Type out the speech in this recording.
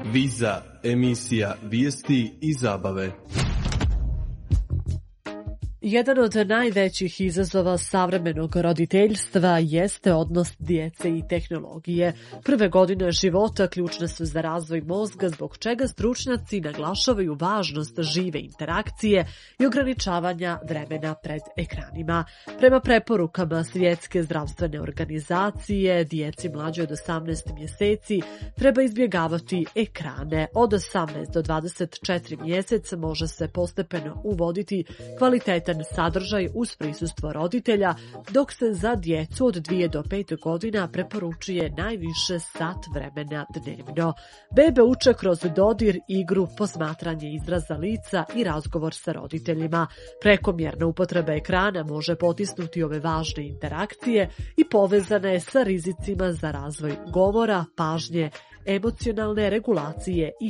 Viza, emisija vijesti i zabave. Jedan od najvećih izazova savremenog roditeljstva jeste odnos djece i tehnologije. Prve godine života ključne su za razvoj mozga, zbog čega stručnjaci naglašavaju važnost žive interakcije i ograničavanja vremena pred ekranima. Prema preporukama Svjetske zdravstvene organizacije, djeci mlađoj od 18 mjeseci treba izbjegavati ekrane. Od 18 do 24 mjeseca može se postepeno uvoditi kvalitetan sadržaj uz prisustvo roditelja, dok se za djecu od 2 do 5 godina preporučuje najviše sat vremena dnevno. Bebe uče kroz dodir, igru, posmatranje izraza lica i razgovor sa roditeljima. Prekomjerna upotreba ekrana može potisnuti ove važne interakcije i povezana je sa rizicima za razvoj govora, pažnje, emocionalne regulacije i